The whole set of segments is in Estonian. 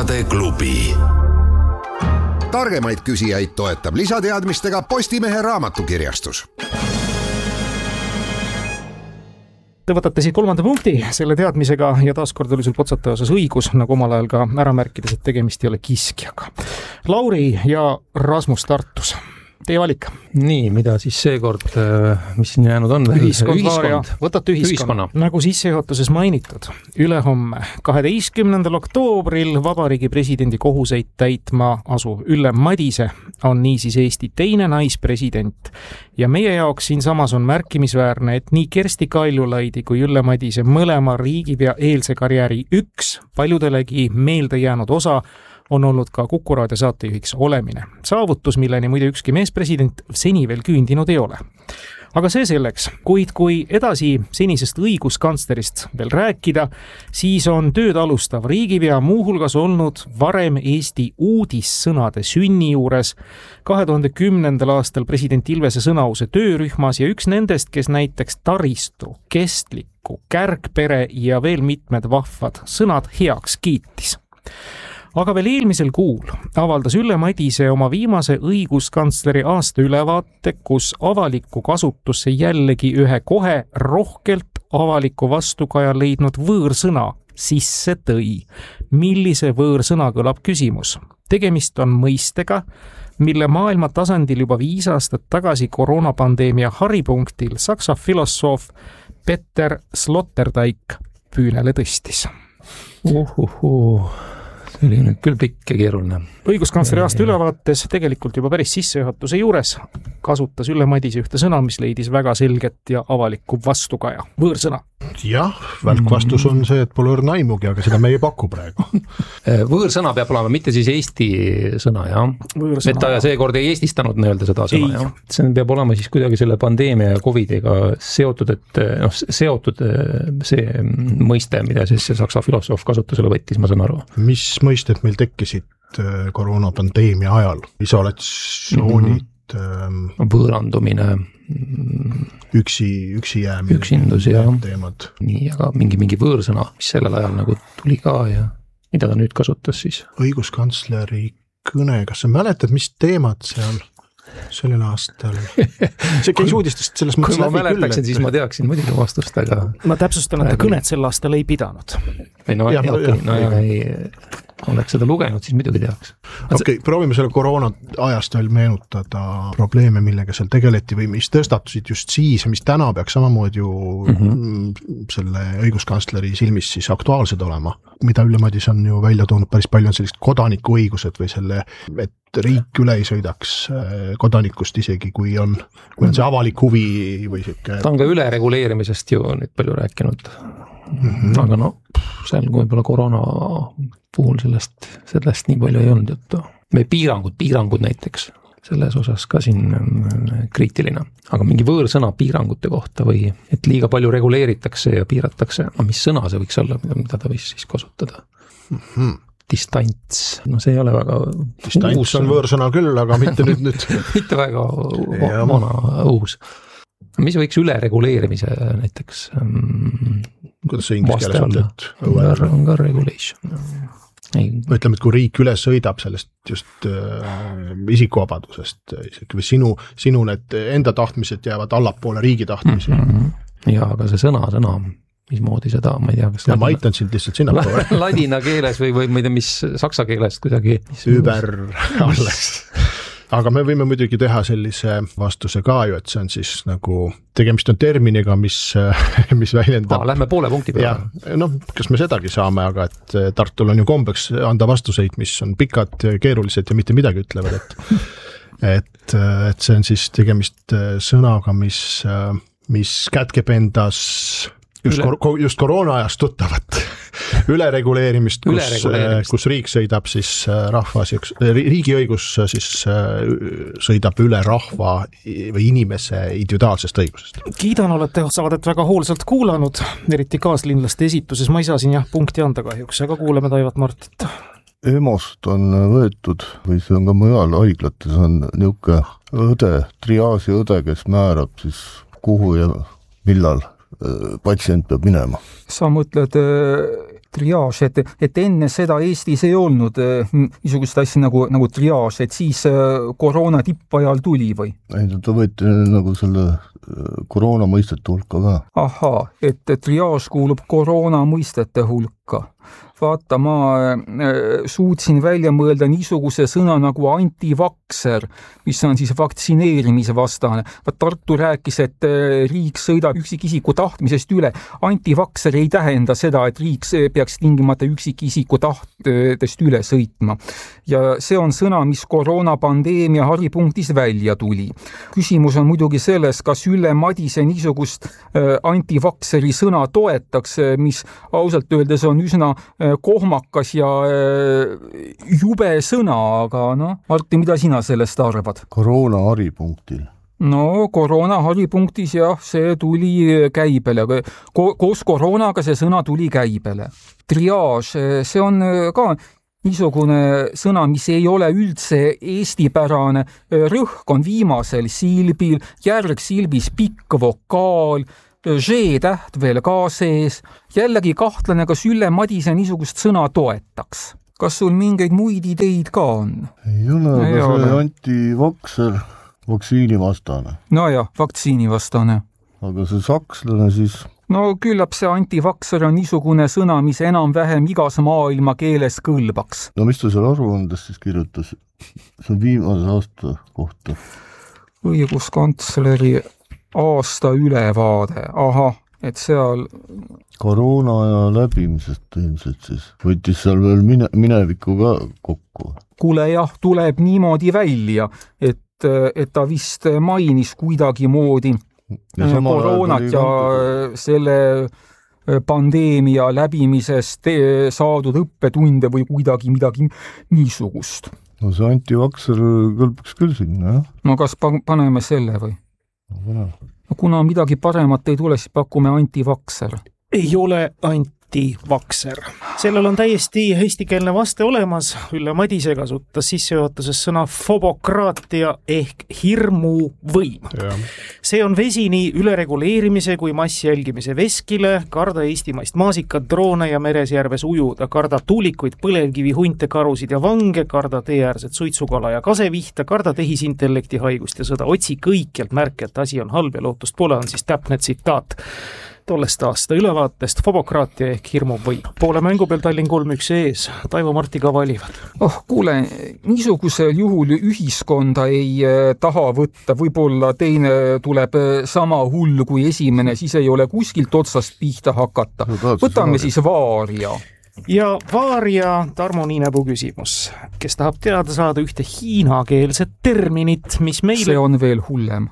Targade klubi. Targemaid küsijaid toetab lisateadmistega Postimehe raamatukirjastus. Te võtate siit 3. punkti selle teadmisega ja taaskord oli sul potsata osas õigus, nagu omal ajal ka ära märkides, et tegemist ei ole kiskjaga. Lauri ja Rasmus Tartus. Teie valik. Nii, mida siis seekord, mis siin jäänud on? Ühiskond. Võtate ühiskonna. Nagu sissejuhatuses mainitud, ülehomme 12. oktoobril Vabariigi presidendi kohuseid täitma asuv Ülle Madise on niisiis Eesti teine naispresident. Ja meie jaoks siinsamas on märkimisväärne, et nii Kersti Kaljulaidi kui Ülle Madise mõlema riigipea eelse karjääri üks paljudelegi meelde jäänud osa on olnud ka Kuku Raadio saatejuhiks olemine. Saavutus, milleni muide ükski meespresident seni veel küündinud ei ole. Aga see selleks, kuid kui edasi senisest õiguskantslerist veel rääkida, siis on tööd alustav riigipea muuhulgas olnud varem Eesti uudissõnade sünni juures 2010. aastal president Ilvese sõnause töörühmas ja üks nendest, kes näiteks taristu, kestliku, kärgpere ja veel mitmed vahvad sõnad heaks kiitis. Aga veel eelmisel kuul avaldas Ülle Madise oma viimase õiguskantsleri aasta ülevaate, kus avalikku kasutusse jällegi ühe kohe rohkelt avaliku vastukaja leidnud võõrsõna sisse tõi. Millise võõrsõna kõlab küsimus? Tegemist on mõistega, mille maailma tasandil juba 5 aastat tagasi koroonapandeemia haripunktil saksa filosoof Peter Sloterdijk püünele tõstis. See oli nüüd küll pikk ja keeruline. Õiguskantsleri aasta ülevaates tegelikult juba päris sissejuhatuse juures kasutas Ülle Madise ühte sõna, mis leidis väga selget ja avalikku vastukaja. Võõrsõna. Jah, välkvastus on see, et pole õrna aimugi, aga seda me ei paku praegu. Võõrsõna peab olema, mitte siis Eesti sõna, jah? Et ta seekord ei eestistanud nii-öelda seda sõna, jah? See peab olema siis kuidagi selle pandeemia ja COVIDiga seotud, et seotud see mõiste, mida siis see saksa filosoof kasutusele võttis, ma saan aru. Mis mõisted meil tekkisid koroonapandeemia ajal? Isolatsioonid, võõrandumine, üksi jäämine, üksindus ja teemad. Nii, aga mingi võõrsõna, mis sellel ajal nagu tuli ka ja mida ta nüüd kasutas siis? Õiguskantsleri kõne, kas sa mäletad, mis teemad seal sellel aastal? See käis uudistest selles mõttes läbi küll. Kui ma mäletaksin, siis ma teaksin muidugi vastust, aga... Ma täpsustan, et ta kõnet sel aastal ei pidanud. Oleks seda lugenud, siis muidugi teaks. Okei, proovime selle koroona ajast veel meenutada probleeme, millega seal tegeleti või mis tõstatusid just siis ja mis täna peaks samamoodi ju selle õiguskantsleri silmis siis aktuaalsed olema. Mida Ülle Madis on ju välja toonud päris palju on sellist kodanikuõigused või selle, et riik üle ei sõidaks kodanikust isegi, kui on see avalik huvi või siuke... Ta on ka ülereguleerimisest ju nüüd palju rääkinud. Aga seal võib-olla koroona puhul sellest nii palju ei olnud juttu. Või piirangud näiteks, selles osas ka siin kriitiline. Aga mingi võõrsõna piirangute kohta või et liiga palju reguleeritakse ja piiratakse, mis sõna see võiks olla, mida ta võis siis kasutada? Distants, see ei ole väga Distants uus on võõrsõna küll, aga mitte nüüd mitte väga vana uus. Mis võiks ülereguleerimise näiteks? Kuidas see inglise keeles on? On ka regulation. Ütleme, et kui riik üle sõidab sellest just isikuvabadusest või sinu need enda tahtmised jäävad allapoole riigi tahtmisi. Ja, aga see sõna, mismoodi seda, ma ei tea, kas... Ma aitan sind lihtsalt sinna poole. Ladina keeles või ma ei tea, mis saksa keeles kuidagi... Über alles. Aga me võime muidugi teha sellise vastuse ka ju, et see on siis nagu, tegemist on terminiga, mis väljendab... Lähme poole punkti peale. Kas me sedagi saame, aga et Tartul on ju kombeks anda vastuseid, mis on pikad, keerulised ja mitte midagi ütlevad, et see on siis tegemist sõnaga, mis kätkeb endas just koroona ajast tuttavat ülereguleerimist, kus riik sõidab siis riigiõigus siis sõidab üle rahva või inimese individuaalsest õigusest. Kiidan, olete saadet väga hoolsalt kuulanud, eriti kaaslinlaste esituses. Ma ei saa siin punkti anda kahjuks, aga kuuleme Taivat Martit. EMO-st on võetud, või see on ka mujal haiglates, on niuke triaasi õde, kes määrab siis kuhu ja millal patsient peab minema. Sa mõtled triaaž, et enne seda Eestis ei olnud niisugust asja nagu triaaž, et siis koroona tippajal tuli või? Ei, ta võeti nagu selle koroona mõistete hulka ka. Ahaa, et triaaž kuulub koroona mõistete hulka. Vaata, ma suutsin välja mõelda niisuguse sõna nagu antivakser, mis on siis vaktsineerimise vastane. Tartu rääkis, et riik sõidab üksikisiku tahtmisest üle. Antivakser ei tähenda seda, et riik peaks tingimata üksikisiku tahtest üle sõitma. Ja see on sõna, mis koroonapandeemia haripunktis välja tuli. Küsimus on muidugi selles, kas Ülle Madise niisugust antivakseri sõna toetaks, mis ausalt öeldes on üsna kohmakas ja jube sõna, aga Martti, mida sina sellest arvad? Koroona haripunktil. No koroona haripunktis jah, see tuli käibele. Koos koroonaga see sõna tuli käibele. Triaaž, see on ka niisugune sõna, mis ei ole üldse eestipärane. Rõhk on viimasel silbil, järgsilbis pikk vokaal, G-täht veel ka sees. Jällegi kahtlane, kas Ülle Madise niisugust sõna toetaks. Kas sul mingeid muid ideid ka on? Ei ole, aga see antivakser, vaktsiinivastane. No jah, vaktsiinivastane. Aga see sakslane siis? No küllap see antivakser on niisugune sõna, mis enam-vähem igas maailma keeles kõlbaks. No mis ta seal aruandes siis kirjutas? See on viimase aasta kohta. Õiguskantsleri aasta ülevaade. Ahah, et seal koroona ja läbimisest ilmselt siis. Võttis seal veel minevikku ka kokku. Kuule jah, tuleb niimoodi välja, et ta vist mainis kuidagi moodi koroonat ja selle pandeemia läbimisest saadud õppetunde või kuidagi midagi niisugust. No see antivakser kõlbaks küll sinna, jah? No kas paneme selle või? Kuna midagi paremat ei tule, siis pakume antivakser. Ei ole antivakser. Sellel on täiesti eestikeelne vaste olemas. Ülle Madise kasutas sissejuhatuses sõna fobokraatia ehk hirmuvõim. See on vesi nii ülereguleerimise kui massjälgimise veskile, karda eestimaist maasikat, droone ja meresjärves ujuda, karda tuulikuid, põlevkivi, hunte, karusid ja vange, karda teeäärset suitsukala ja kasevihta, karda tehisintellekti haigust ja sõda. Otsi kõikjalt märke, et asi on halb ja lootust pole, on siis täpne tsitaat tollest aasta ülevaatest fobokraatia ehk hirmuvõim. Poole mängu peal Tallinn 3-1 ees. Taivo Marti ka valivad. Kuule, niisugusel juhul ühiskonda ei taha võtta. Võib-olla teine tuleb sama hull kui esimene, siis ei ole kuskilt otsast pihta hakata. Võtame siis Vaaria. Ja Vaaria Tarmo Niinepuu küsimus, kes tahab teada saada ühte hiinakeelset terminit, mis meile... See on veel hullem.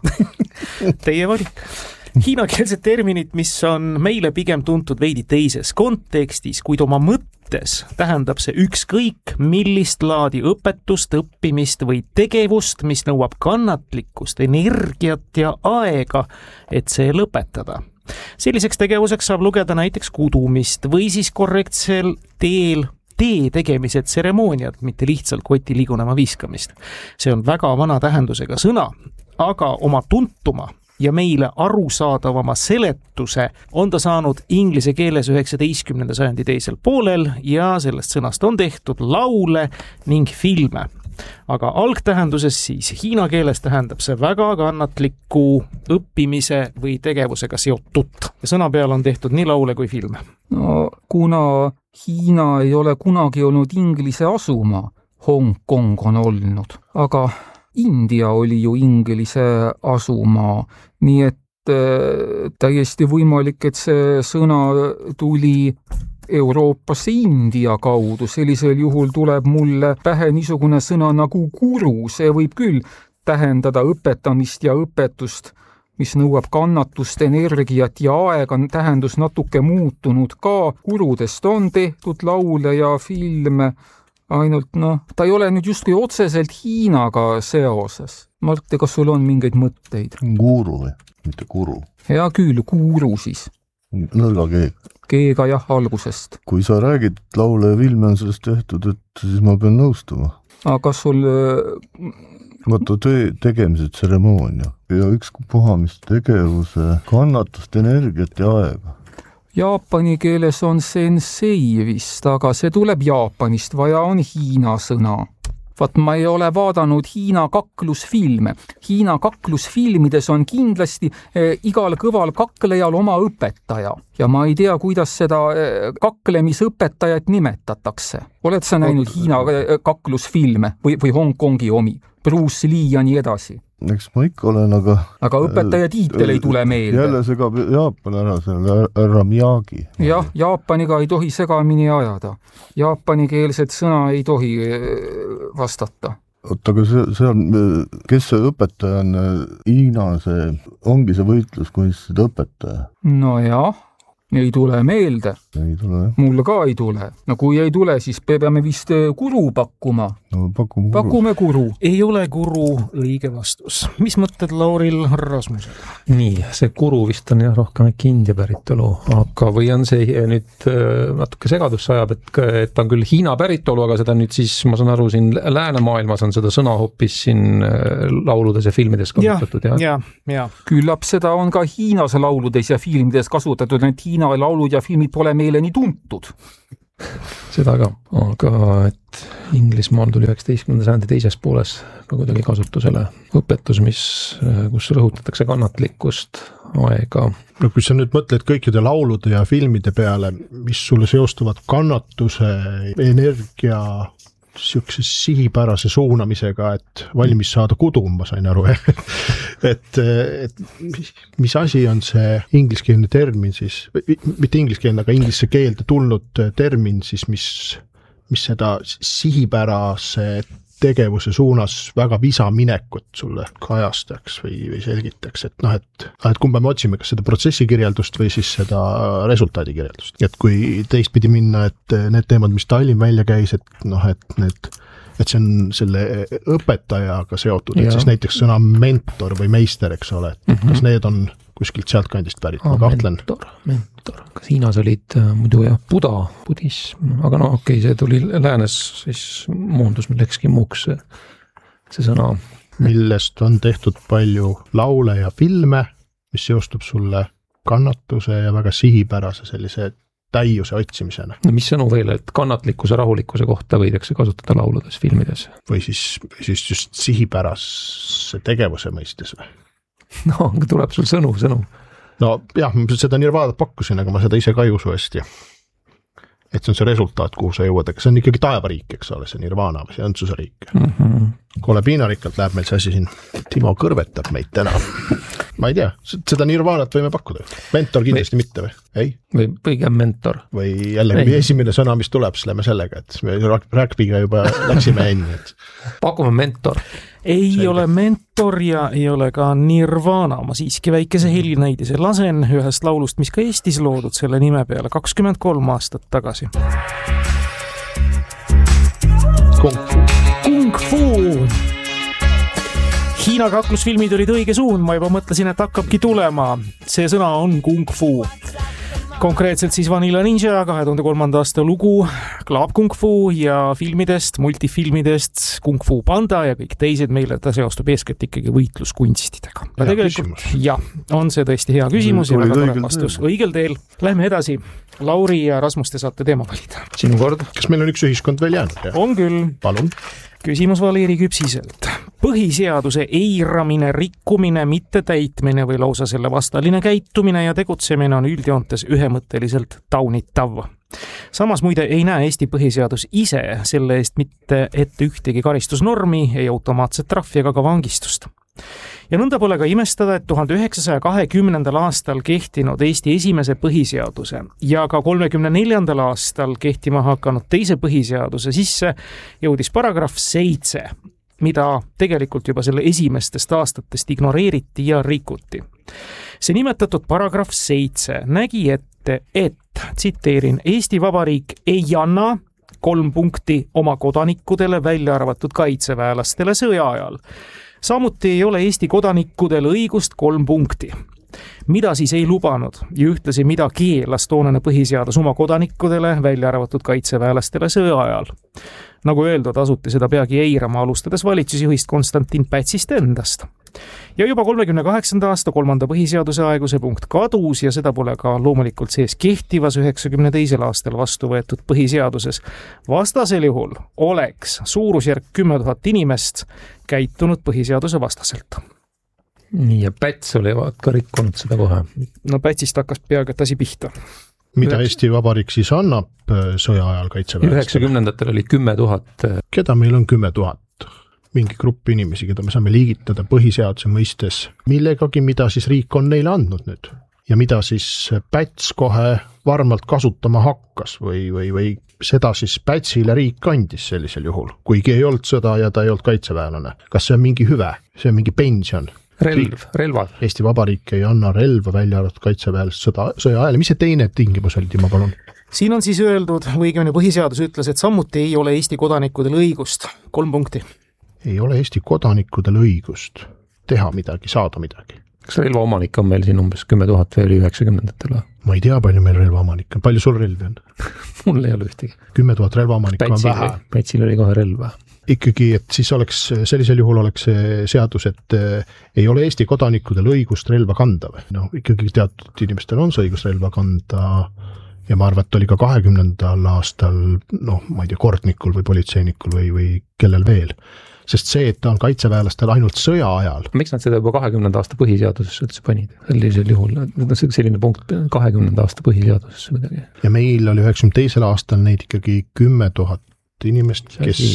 Teie valik. Hiinakeelset terminit, mis on meile pigem tuntud veidi teises kontekstis, kuid oma mõttes tähendab see ükskõik millist laadi õpetust, õppimist või tegevust, mis nõuab kannatlikkust, energiat ja aega, et see lõpetada. Selliseks tegevuseks saab lugeda näiteks kudumist või siis korrektsel tee tegemise tseremooniat, mitte lihtsalt koti ligunema viskamist. See on väga vana tähendusega sõna, aga oma tuntuma ja meile arusaadavama seletuse on ta saanud inglise keeles 19. sajandi teisel poolel ja sellest sõnast on tehtud laule ning filme. Aga algtähenduses siis hiina keeles tähendab see väga kannatliku õppimise või tegevusega seotut. Ja sõna peal on tehtud nii laule kui filme. No, kuna Hiina ei ole kunagi olnud Inglise asuma, Hongkong on olnud, aga India oli ju Inglise asumaa, nii et täiesti võimalik, et see sõna tuli Euroopasse India kaudu. Sellisel juhul tuleb mulle pähe niisugune sõna nagu guru. See võib küll tähendada õpetamist ja õpetust, mis nõuab kannatust, energiat ja aega. Tähendus natuke muutunud ka. Gurudest on tehtud laule ja filme. Ainult ta ei ole nüüd justkui otseselt Hiinaga seoses. Martti, kas sul on mingeid mõtteid? Guru või? Mitte guru. Hea küll, guru siis. Nõrga keeg. Keega jah, algusest. Kui sa räägid, laule ja filme on sellest tehtud, et siis ma pean nõustuma. Aga kas sul... Vaata tegemise tseremoonia ja üks puhamist tegevuse, kannatust, energiat ja aega. Jaapani keeles on sensei vist, aga see tuleb Jaapanist, vaja on Hiina sõna. Vaat ma ei ole vaadanud Hiina kaklusfilme. Hiina kaklusfilmides on kindlasti igal kõval kaklejal oma õpetaja. Ja ma ei tea, kuidas seda kaklemisõpetajat nimetatakse. Oled sa näinud Hiina kaklusfilme või Hongkongi omi? Bruce Lee ja nii edasi. Eks ma ikka olen, aga õpetaja tiitel ei tule meelde. Jälle segab Jaapan ära selle härra Miyagi. Jah, Jaapaniga ei tohi segamini ajada. Jaapanikeelset sõna ei tohi vastata. Oota, aga see on, kes see õpetaja on? Hiina ongi see võitluskunstide õpetaja? No jah. Ei tule meelde. Ei tule. Mul ka ei tule. No kui ei tule, siis peame vist kuru pakkuma. No, pakume kuru. Ei ole kuru õige vastus. Mis mõtted Lauril Rasmusel? Nii, see kuru vist on jah rohkem India päritolu, aga või on see nüüd natuke segadus ajab, et ta on küll Hiina päritolu, aga seda nüüd siis, ma saan aru, siin läänemaailmas on seda sõna hoopis siin lauludes ja filmides kasutatud. Ja. Küllap seda on ka Hiinas lauludes ja filmides kasutatud, et Hiina laulud ja filmid pole meile nii tuntud. Seda ka, aga et Inglismaal tuli 19. sajandi teises pooles ka kuidagi kasutusele õpetus, kus rõhutatakse kannatlikkust, aega. No kui sa nüüd mõtled kõikide laulude ja filmide peale, mis sulle seostuvad kannatuse, energia, siukse sihipärase suunamisega, et valmis saada kudum, ma sain aru. et mis asi on see ingliskeelne termin siis, mitte ingliskeelne, aga inglise keelde tulnud termin siis, mis seda sihipärase tegevuse suunas väga visaminekut sulle kajastaks või selgitaks, et kumba me otsime, kas seda protsessi kirjeldust või siis seda resultaadi kirjeldust. Et kui teistpidi minna, et need teemad, mis Tallinn välja käis, et see on selle õpetajaga seotud, et siis näiteks sõna mentor või meister, eks ole, et kas need on kuskilt sealt kandist pärit, ma kahtlen. Mentor. Kas Hiinas olid muidu jah budism, aga no okei, see tuli läänes, siis moondus millekski muuks see sõna. Millest on tehtud palju laule ja filme, mis seostub sulle kannatuse ja väga sihipärase sellise täiuse otsimisena. No mis sõnu veel, et kannatlikkuse, rahulikkuse kohta võidakse kasutada lauludes, filmides? Või siis just sihipärase tegevuse mõistes või? No, tuleb sul sõnu. No jah, seda Nirvadat pakkusin, aga ma seda ise ka ei usu hästi. Et see on see resultaat, kuhu sa jõuad, aga see on ikkagi taevariik, eks ole, see Nirvana või see õndsusariik. Kole piinarikkalt läheb meil see asi siin. Timo kõrvetab meid täna. Ma ei tea, seda Nirvanat võime pakkuda. Mentor kindlasti mitte või? Ei? Või pigem mentor. Või jällegi esimene sõna, mis tuleb, siis lähme sellega, et me rugbyga juba läksime enne. Pakume mentor. Ei ole mentor ja ei ole ka Nirvana. Ma siiski väikese helinäidise lasen ühest laulust, mis ka Eestis loodud selle nime peale 23 aastat tagasi. Kung Fu. Hiina kaklusfilmid olid õige suund, ma juba mõtlesin, et hakkabki tulema. See sõna on Kung Fu. Konkreetselt siis Vanilla Ninja 2003. aasta lugu, Club Kung Fu ja filmidest, multifilmidest Kung Fu Panda ja kõik teised meile ta seostub eeskätt ikkagi võitluskunstidega. Ja tegelikult, jah, on see tõesti hea küsimus ja väga tore vastus. Õigel teel. Lähme edasi. Lauri ja Rasmus, te saate teema valida. Sinu kord. Kas meil on üks ühiskond veel jäänud? Ja? On küll. Palun. Küsimus Valeri Küpsiselt. Põhiseaduse eiramine, rikkumine, mitte täitmine või lausa selle vastaline käitumine ja tegutsemine on üldjoontes ühemõtteliselt taunitav. Samas muide ei näe Eesti põhiseadus ise selle eest mitte ette ühtegi karistusnormi, ei automaatset trahvi ega ka vangistust. Ja nõnda pole ka imestada, et 1920. aastal kehtinud Eesti esimese põhiseaduse ja ka 34. aastal kehtima hakanud teise põhiseaduse sisse jõudis paragrahv 7, mida tegelikult juba selle esimestest aastatest ignoreeriti ja rikuti. See nimetatud paragrahv 7 nägi ette, et, tsiteerin, Eesti Vabariik ei anna 3 punkti oma kodanikudele välja arvatud kaitseväelastele sõja ajal. Samuti ei ole Eesti kodanikudel õigust 3 punkti. Mida siis ei lubanud ja ühtlasi mida keelas toonane põhiseadus oma kodanikudele välja arvatud kaitseväelastele sõja ajal. Nagu öeldud, asuti seda peagi eirama, alustades valitsusjuhist Konstantin Pätsist endast. Ja juba 38. aasta 3. põhiseaduse aegu see punkt kadus ja seda pole ka loomulikult sees kehtivas 92. aastal vastu võetud põhiseaduses. Vastasel juhul oleks suurusjärk 10 000 inimest käitunud põhiseaduse vastaselt. Nii, ja Päts oli ka rikkunud seda kohe. No Pätsist hakkas peaaegu et asi pihta. Mida Eesti Vabariik siis annab sõja ajal kaitseväelastele? 90-ndatel oli 10 000. Keda meil on 10 000? Mingi grupp inimesi, keda me saame liigitada põhiseaduse mõistes millegagi, mida siis riik on neile andnud nüüd. Ja mida siis Päts kohe varmalt kasutama hakkas või seda siis Pätsile riik andis sellisel juhul, kuigi ei olnud sõda ja ta ei olnud kaitseväelane. Kas see on mingi hüve? See on mingi pension? Relvad. Eesti Vabariik ei anna relva välja arvatud kaitseväelast sõja ajal. Mis see teine tingimus oli, ma palun? Siin on siis öeldud, õigemini põhiseadus ütles, et samuti ei ole Eesti kodanikudel õigust. 3 punkti. Ei ole Eesti kodanikudel õigust teha midagi, saada midagi. Kas relvaomanik on meil siin umbes 10 000 veel 90-ndatel? Ma ei tea, palju meil relvaomanik on. Palju sul relvi on? Mul ei ole ühtegi. 10 000 relvaomanik on vähe. Pätsil oli kohe relva. Ikkagi, et siis oleks, sellisel juhul oleks see seadus, et ei ole Eesti kodanikudel õigust relva kanda või? No ikkagi teatud inimestel on see õigus relva kanda ja ma arvan, et oli ka 20. aastal, ma ei tea, kordnikul või politseinikul või kellel veel. Sest see, et ta on kaitseväelastel ainult sõja ajal. Miks nad seda juba 20. aasta põhiseadusesse üldse panid? Sellisel juhul, selline punkt 20. aasta põhiseadusesse midagi. Ja meil oli 92. aastal neid ikkagi 10 000 inimest,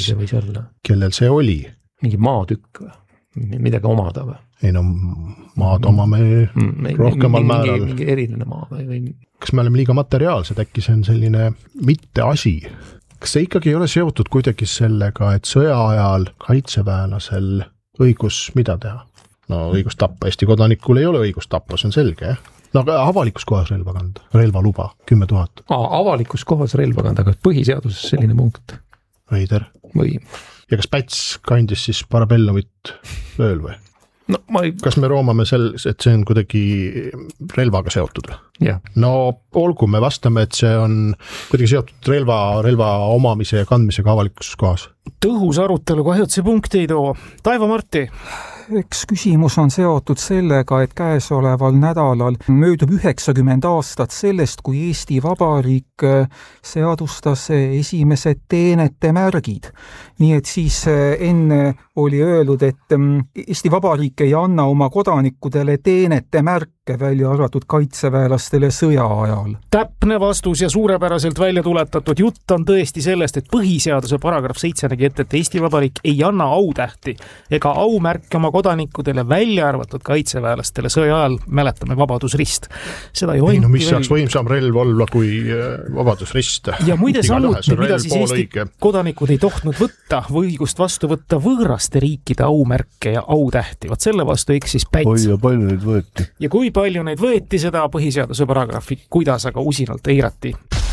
kellel see oli. Mingi maatükk või? Midagi omada või? Ei maad omame rohkemal määral. Mingi eriline maa või? Kas me oleme liiga materiaalsed, äkki see on selline mitte asi? Kas see ikkagi ei ole seotud kuidagi sellega, et sõja ajal kaitseväelasel õigus mida teha? No õigus tappa, Eesti kodanikul ei ole õigus tappa, see on selge, jah? No aga avalikus kohas relva kanda, relvaluba, 10 000. Avalikus kohas relva kanda, aga põhiseaduses selline punkt. Veider. Või? Ja kas Päts kandis siis parabellumit ööl või? No, kas me roomame et see on kuidagi relvaga seotud või? Yeah. No olgu, me vastame, et see on kuidagi seotud relva omamise ja kandmisega avalikus kohas. Tõhus arutelu, kahjud see punkti ei too. Taivo Marti. Üks küsimus on seotud sellega, et käesoleval nädalal möödub 90 aastat sellest, kui Eesti Vabariik seadustas esimesed teenete märgid. Nii et siis enne oli öeldud, et Eesti Vabariik ei anna oma kodanikudele teenete märke välja arvatud kaitseväelastele sõja ajal. Täpne vastus ja suurepäraselt välja tuletatud jutt on tõesti sellest, et põhiseaduse paragrahv 7 nägi ette, et Eesti Vabariik ei anna autähti ega aumärke oma kodanikudele välja arvatud kaitseväelastele sõja ajal. Mäletame Vabadusrist. Seda ju no mis saaks võimsam relv olla kui Vabadusrist? Ja muide samuti, mida siis Eesti kodanikud ei tohtnud võtta või õigust vastu võtta võõraste riikide aumärke ja autähti. Vaat selle vastu eksis Päts. Oi, ja palju neid võeti. Ja kui palju neid võeti, seda põhiseaduse paragrahvi, kuidas aga usinalt eirati.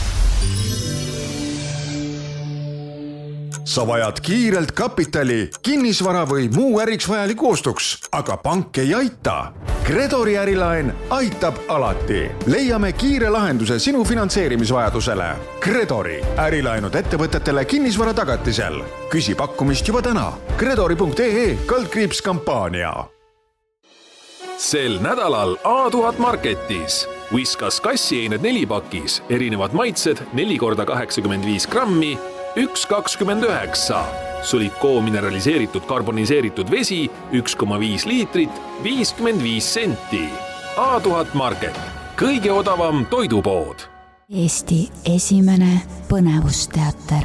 Sa vajad kiirelt kapitali, kinnisvara või muu äriks vajaliku ostuks, aga pank ei aita. Gredori ärilaen aitab alati. Leiame kiire lahenduse sinu finantseerimisvajadusele. Gredori ärilaenud ettevõtetele kinnisvara tagatisel. Küsi pakkumist juba täna. Gredori.ee/kampaania. Sel nädalal A1000 Marketis. Whiskas kassieined 4-pakis, erinevad maitsed 4x85 grammi, 1,29. Sulikoo mineraliseeritud karboniseeritud vesi 1,5 liitrit, 55 senti. A1000 Market. Kõige odavam toidupood. Eesti esimene põnevusteater.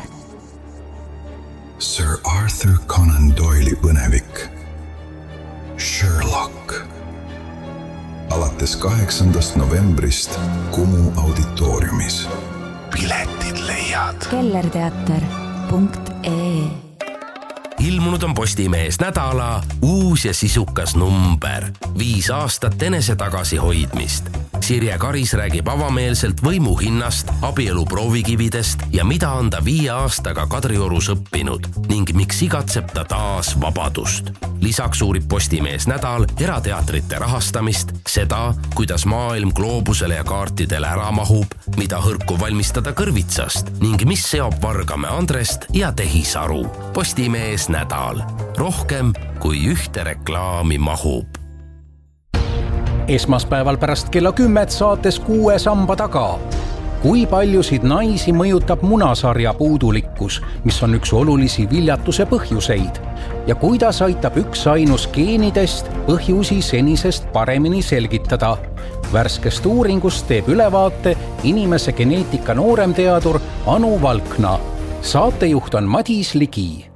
Sir Arthur Conan Doyle'i põnevik. Sherlock. Alates 8. novembrist Kumu auditooriumis. Piletid leiad. kellerteater.ee. Ilmunud on Postimehes nädala uus ja sisukas number. 5 aastat enese tagasihoidmist. Sirje Karis räägib avameelselt võimu hinnast, abielu proovikividest ja mida on ta 5 aastaga Kadriorus õppinud ning miks igatseb ta taas vabadust. Lisaks uurib Postimees nädal erateatrite rahastamist, seda, kuidas maailm gloobusele ja kaartidele ära mahub, mida hõrku valmistada kõrvitsast ning mis seob Vargamäe Andrest ja Tehisaru. Postimees nädal. Rohkem kui ühte reklaami mahub. Esmaspäeval pärast kella 10 saates 6 samba taga. Kui paljusid naisi mõjutab munasarja puudulikkus, mis on üks olulisi viljatuse põhjuseid? Ja kuidas aitab üks ainus geenidest põhjusi senisest paremini selgitada? Värskest uuringust teeb ülevaate inimese geneetika nooremteadur Anu Valkna. Saatejuht on Madis Ligi.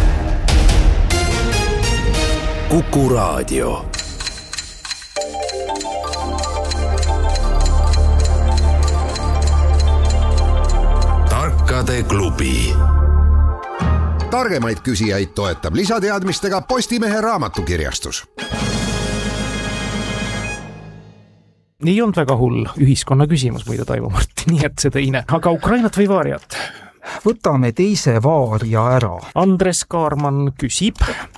Kuku Raadio. Tarkade klubi. Targemaid küsijaid toetab lisateadmistega Postimehe raamatukirjastus. Ei olnud väga hull ühiskonna küsimus muide, Taivo Martti, nii et see teine. Aga Ukrainat või Vaariat? Võtame teise Vaaria ära. Andres Kaarman küsib.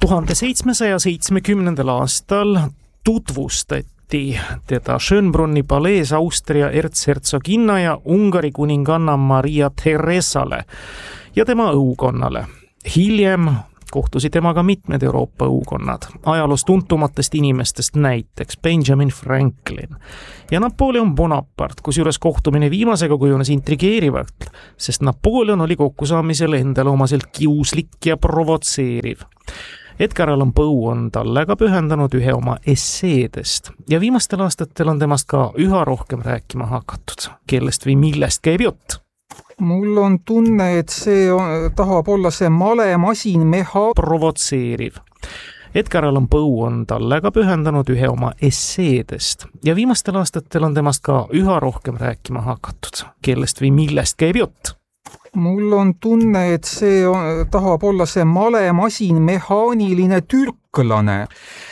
1770. aastal tutvustati teda Schönbrunni palees Austria ertshertsoginna ja Ungari kuninganna Maria Theresale ja tema õukonnale. Hiljem kohtusid temaga mitmed Euroopa õukonnad, ajaloos tuntumatest inimestest näiteks Benjamin Franklin ja Napoleon Bonaparte, kusjuures kohtumine viimasega kujunes intrigeerivalt, sest Napoleon oli kokkusaamisel endale omaselt kiuslik ja provotseeriv. Edgar Allan Poe on talle ka pühendanud ühe oma esseedest ja viimastel aastatel on temast ka üha rohkem rääkima hakatud. Kellest või millest käib jutt? Mul on tunne, et see tahab olla see malemasin provotseeriv. Edgar Allan Poe on talle ka pühendanud ühe oma esseedest ja viimastel aastatel on temast ka üha rohkem rääkima hakatud. Kellest või millest käib jutt? Mul on tunne, et see tahab olla see malemasin mehaaniline türklane.